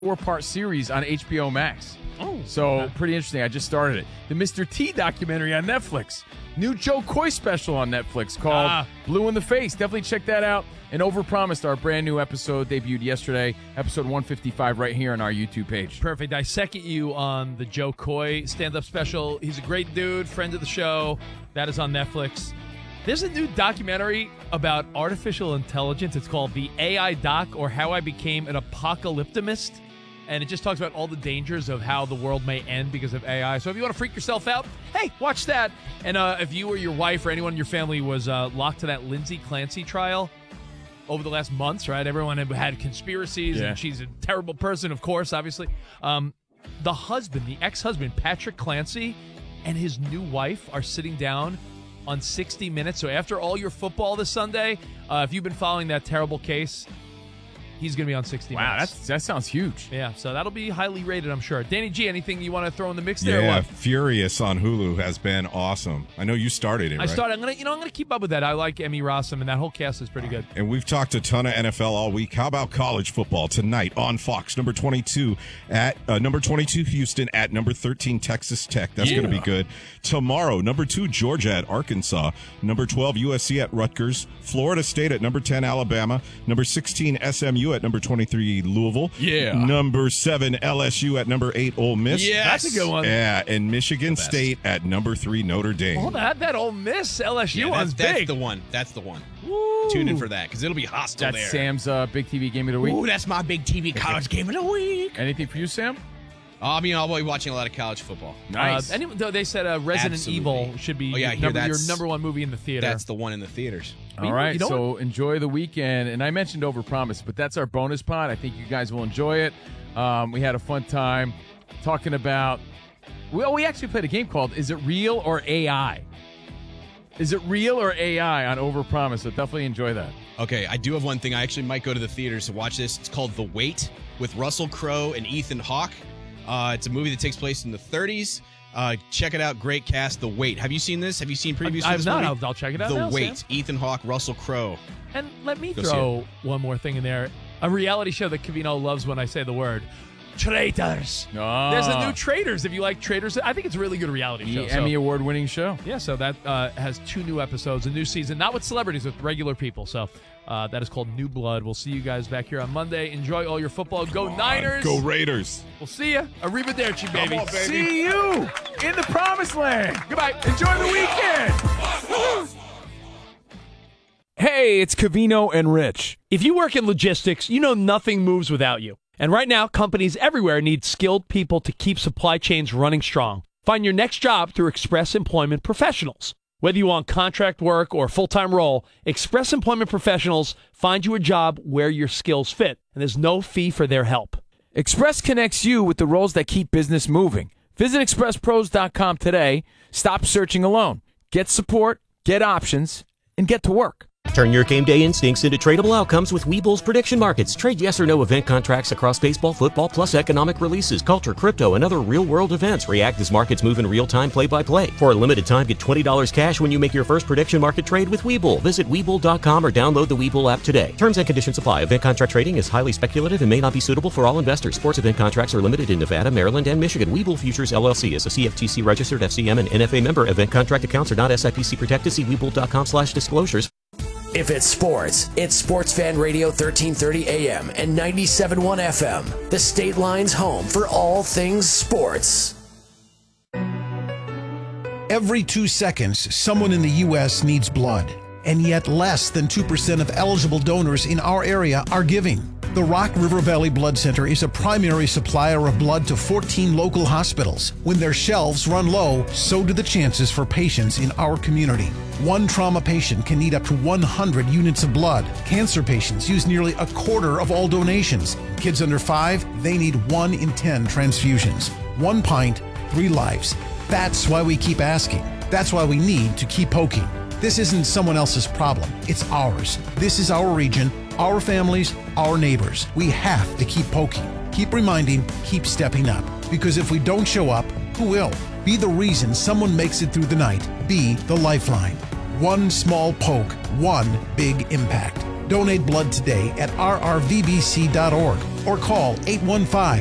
4-part series on HBO Max. Oh, so pretty interesting. I just started it. The Mr. T documentary on Netflix. New Joe Coy special on Netflix called Blue in the Face. Definitely check that out. And Overpromised, our brand new episode, debuted yesterday, episode 155, right here on our YouTube page. Perfect. I second you on the Joe Coy stand-up special. He's a great dude, friend of the show. That is on Netflix. There's a new documentary about artificial intelligence. It's called The AI Doc, or How I Became an Apocalyptimist. And it just talks about all the dangers of how the world may end because of AI. So if you want to freak yourself out, hey, watch that. And if you or your wife or anyone in your family was locked to that Lindsay Clancy trial over the last months, right? Everyone had conspiracies, and she's a terrible person, of course, obviously. The ex-husband, Patrick Clancy, and his new wife are sitting down on 60 Minutes. So after all your football this Sunday, if you've been following that terrible case, he's going to be on 60 Minutes. Wow, that sounds huge. Yeah, so that'll be highly rated, I'm sure. Danny G, anything you want to throw in the mix there? Yeah, Furious on Hulu has been awesome. I know you started it, right? I'm gonna keep up with that. I like Emmy Rossum, and that whole cast is pretty good. And we've talked a ton of NFL all week. How about college football tonight on Fox? Number 22 Houston at number 13 Texas Tech. That's going to be good. Tomorrow, number 2 Georgia at Arkansas, number 12 USC at Rutgers, Florida State at number 10 Alabama, number 16 SMU at number 23 Louisville, number 7 LSU at number 8 Ole Miss. Yeah, that's a good one. Yeah, and Michigan State at number 3 Notre Dame. Oh, that Ole Miss LSU one's big. That's the one. Woo. Tune in for that because it'll be hostile That's there. Sam's big TV game of the week. Ooh, that's my big TV college game of the week. Anything for you, Sam? I'll be watching a lot of college football. Nice. They said Resident Evil should be your number one movie in the theater. That's the one in the theaters. All right, so enjoy the weekend. And I mentioned Overpromise, but that's our bonus pod. I think you guys will enjoy it. We had a fun time talking about, we actually played a game called Is It Real or AI? Is it real or AI on Overpromise? So definitely enjoy that. Okay, I do have one thing. I actually might go to the theaters to watch this. It's called The Wait with Russell Crowe and Ethan Hawke. It's a movie that takes place in the 30s. Check it out. Great cast. The Wait. Have you seen this? Have you seen previews of this movie? I'll check it out The now, Wait. Sam. Ethan Hawke, Russell Crowe. And let me throw one more thing in there. A reality show that Covino loves when I say the word. Traitors. Oh. There's a new Traitors. If you like Traitors, I think it's a really good reality show. Emmy award-winning show. Yeah, so that has 2 new episodes, a new season, not with celebrities, with regular people. So that is called New Blood. We'll see you guys back here on Monday. Enjoy all your football. Go Niners. Go Raiders. We'll see you. Arrivederci, baby. Come on, baby. See you in the promised land. Goodbye. Enjoy the weekend. Hey, it's Covino and Rich. If you work in logistics, you know nothing moves without you. And right now, companies everywhere need skilled people to keep supply chains running strong. Find your next job through Express Employment Professionals. Whether you want contract work or full-time role, Express Employment Professionals find you a job where your skills fit, and there's no fee for their help. Express connects you with the roles that keep business moving. Visit expresspros.com today. Stop searching alone. Get support, get options, and get to work. Turn your game day instincts into tradable outcomes with Webull's prediction markets. Trade yes or no event contracts across baseball, football, plus economic releases, culture, crypto, and other real-world events. React as markets move in real time, play-by-play. For a limited time, get $20 cash when you make your first prediction market trade with Webull. Visit Webull.com or download the Webull app today. Terms and conditions apply. Event contract trading is highly speculative and may not be suitable for all investors. Sports event contracts are limited in Nevada, Maryland, and Michigan. Webull Futures, LLC is a CFTC registered FCM and NFA member. Event contract accounts are not SIPC protected. See Webull.com/disclosures. If it's sports, it's Sports Fan Radio 1330 AM and 97.1 FM, the State Line's home for all things sports. Every 2 seconds, someone in the U.S. needs blood, and yet less than 2% of eligible donors in our area are giving. The Rock River Valley Blood Center is a primary supplier of blood to 14 local hospitals. When their shelves run low, so do the chances for patients in our community. One trauma patient can need up to 100 units of blood. Cancer patients use nearly a quarter of all donations. Kids under 5, they need 1 in 10 transfusions. 1 pint, 3 lives. That's why we keep asking. That's why we need to keep poking. This isn't someone else's problem. It's ours. This is our region, our families, our neighbors. We have to keep poking, keep reminding, keep stepping up. Because if we don't show up, who will? Be the reason someone makes it through the night. Be the lifeline. One small poke, one big impact. Donate blood today at rrvbc.org. or call 815